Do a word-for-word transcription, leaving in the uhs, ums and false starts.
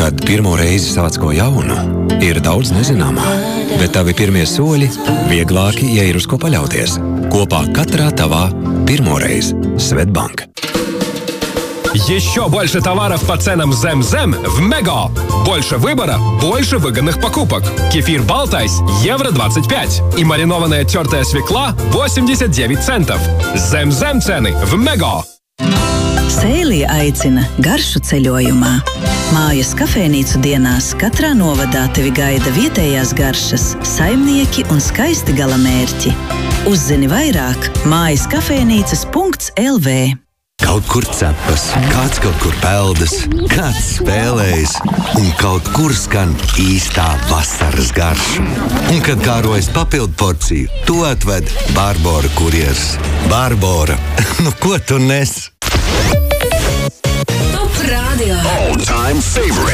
Kad pirmo reizi sāc ko jaunu, ir daudz nezināmā, bet tavi pirmie soļi vieglāki, ja ir uz ko paļauties. Kopā katrā tavā pirmoreiz Svetbank. Еще больше товаров по ценам Зем-Зем в Мего. Больше выбора, больше выгодных покупок. Кефир Балтайс – евро двадцать пять. И маринованная тертая свекла – восемьдесят девять центов. Zem-Zem цены в Мего. Sēlija aicina garšu ceļojumā. Mājas kafejnīcu dienās katrā novadā tevi gaida vietējās garšas, saimnieki un skaisti galamērķi. Uzzini vairāk mājas kafejnīcas punkts el vē. Kaut kur cepas, kāds kaut kur peldas, kāds spēlējas un kaut kur skan īstā vasaras garša. Un, kad kārojas papildu porciju, to atved Barbora kurjers. Barbora, nu ko tu nes? Top Radio. All time favorite.